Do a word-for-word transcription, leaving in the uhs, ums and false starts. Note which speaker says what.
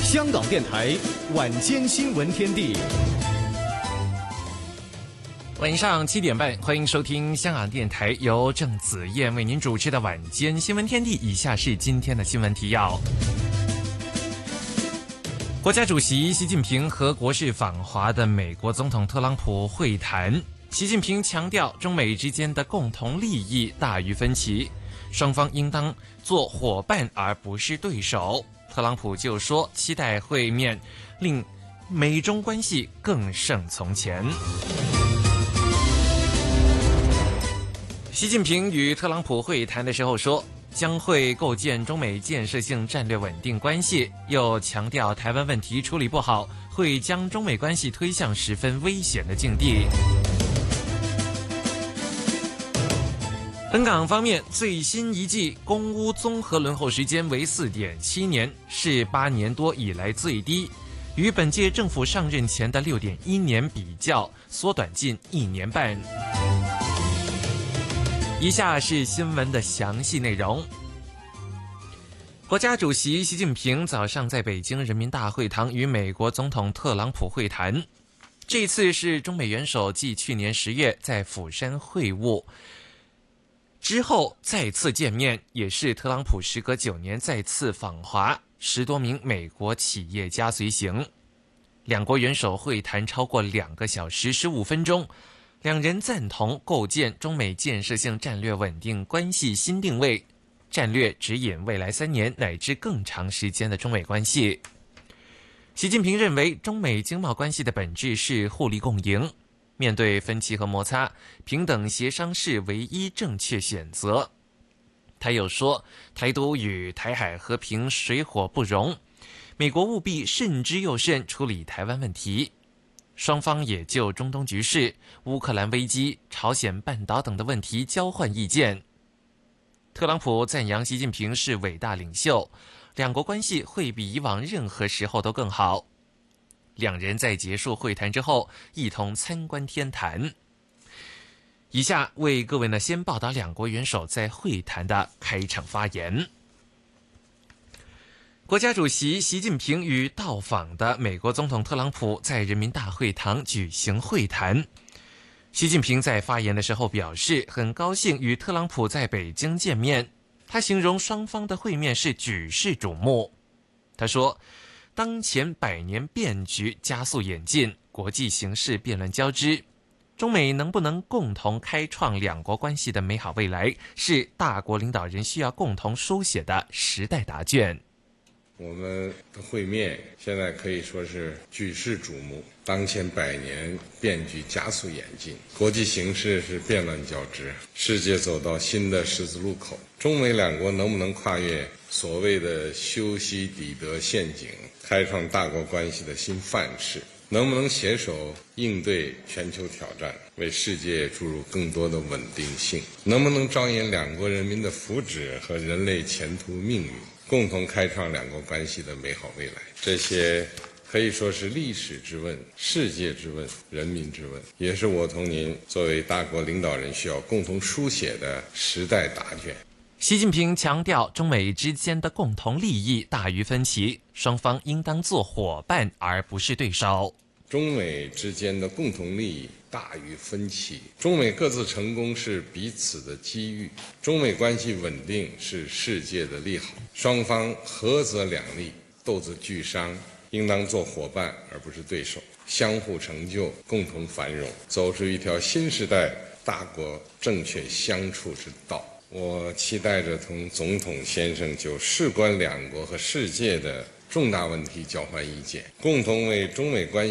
Speaker 1: 香港电台晚间新闻天地，
Speaker 2: 晚上七点半，欢迎收听香港电台由郑子燕为您主持的晚间新闻天地。以下是今天的新闻提要：国家主席习近平和国事访华的美国总统特朗普会谈，习近平强调中美之间的共同利益大于分歧，双方应当做伙伴而不是对手。特朗普就说期待会面令美中关系更胜从前。习近平与特朗普会谈的时候说，将会构建中美建设性战略稳定关系，又强调台湾问题处理不好，会将中美关系推向十分危险的境地。本港方面，最新一季公屋综合轮候时间为 四点七 年，是八年多以来最低，与本届政府上任前的 六点一 年比较，缩短近一年半。以下是新闻的详细内容。国家主席习近平早上在北京人民大会堂与美国总统特朗普会谈，这次是中美元首继去年十月在釜山会晤之后再次见面，也是特朗普时隔九年再次访华，十多名美国企业家随行。两国元首会谈超过两个小时十五分钟，两人赞同构建中美建设性战略稳定关系新定位，战略指引未来三年乃至更长时间的中美关系。习近平认为，中美经贸关系的本质是互利共赢，面对分歧和摩擦，平等协商是唯一正确选择。他又说，台独与台海和平水火不容，美国务必慎之又慎处理台湾问题。双方也就中东局势、乌克兰危机、朝鲜半岛等的问题交换意见。特朗普赞扬习近平是伟大领袖，两国关系会比以往任何时候都更好。两人在结束会谈之后一同参观天坛。以下为各位呢先报道两国元首在会谈的开场发言。国家主席习近平与到访的美国总统特朗普在人民大会堂举行会谈。习近平在发言的时候表示，很高兴与特朗普在北京见面，他形容双方的会面是举世瞩目。他说，当前百年变局加速演进，国际形势变乱交织，中美能不能共同开创两国关系的美好未来，是大国领导人需要共同书写的时代答卷。
Speaker 3: 我们的会面现在可以说是举世瞩目，当前百年变局加速演进，国际形势是变乱交织，世界走到新的十字路口，中美两国能不能跨越所谓的修昔底德陷阱，开创大国关系的新范式，能不能携手应对全球挑战，为世界注入更多的稳定性，能不能着眼两国人民的福祉和人类前途命运，共同开创两国关系的美好未来。这些可以说是历史之问、世界之问、人民之问，也是我同您作为大国领导人需要共同书写的时代答卷。
Speaker 2: 习近平强调，中美之间的共同利益大于分歧，双方应当做伙伴而不是对手。
Speaker 3: 中美之间的共同利益大于分歧，中美各自成功是彼此的机遇，中美关系稳定是世界的利好，双方合则两利，斗则俱伤，应当做伙伴而不是对手，相互成就，共同繁荣，走出一条新时代大国正确相处之道。我期待着同总统先生就事关两国和世界的重大问题交换意见，共同为中美关系